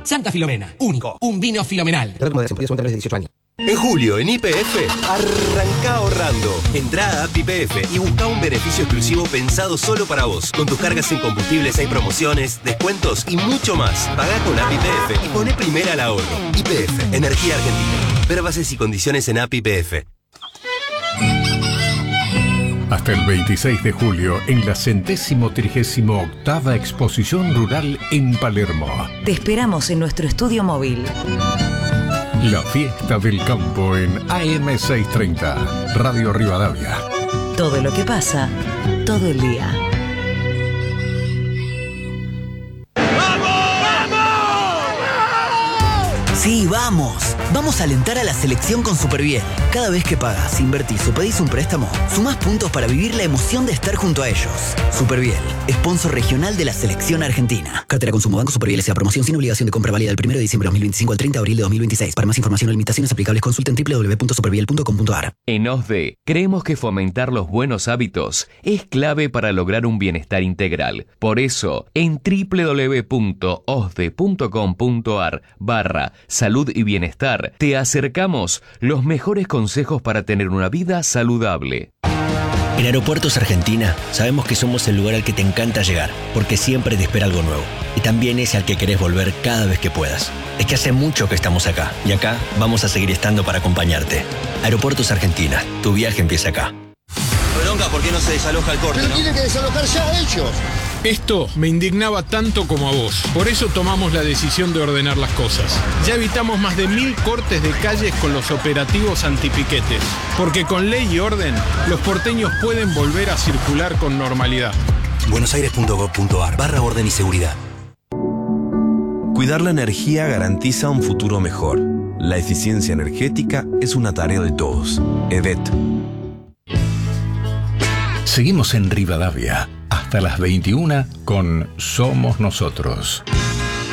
Santa Filomena, único, un vino filomenal. En julio, en YPF, arranca ahorrando. Entrá a App YPF y busca un beneficio exclusivo pensado solo para vos. Con tus cargas en combustibles hay promociones, descuentos y mucho más. Pagá con App YPF y poné primera al ahorro. YPF, Energía Argentina. Ver bases y condiciones en App YPF. Hasta el 26 de julio, en la 138ª Exposición Rural en Palermo. Te esperamos en nuestro estudio móvil. La fiesta del campo en AM630, Radio Rivadavia. Todo lo que pasa, todo el día. Sí, vamos. Vamos a alentar a la selección con Superviel. Cada vez que pagas, invertís o pedís un préstamo, sumás puntos para vivir la emoción de estar junto a ellos. Superviel, sponsor regional de la selección argentina. Cartera Consumo Banco Superviel S.A. Promoción sin obligación de compra válida del 1 de diciembre de 2025 al 30 de abril de 2026. Para más información o limitaciones aplicables, consulten www.superviel.com.ar. En OSDE, creemos que fomentar los buenos hábitos es clave para lograr un bienestar integral. Por eso, en www.osde.com.ar/salud y bienestar, te acercamos los mejores consejos para tener una vida saludable. En Aeropuertos Argentina sabemos que somos el lugar al que te encanta llegar, porque siempre te espera algo nuevo. Y también es al que querés volver cada vez que puedas. Es que hace mucho que estamos acá, y acá vamos a seguir estando para acompañarte. Aeropuertos Argentina, tu viaje empieza acá. Bronca, ¿por qué no se desaloja el corte? Pero tiene que desalojar ya ellos. Esto me indignaba tanto como a vos. Por eso tomamos la decisión de ordenar las cosas. Ya evitamos más de 1000 cortes de calles con los operativos antipiquetes. Porque con ley y orden, los porteños pueden volver a circular con normalidad. buenosaires.gov.ar/orden y seguridad. Cuidar la energía garantiza un futuro mejor. La eficiencia energética es una tarea de todos. EDET. Seguimos en Rivadavia hasta las 21 con Somos Nosotros.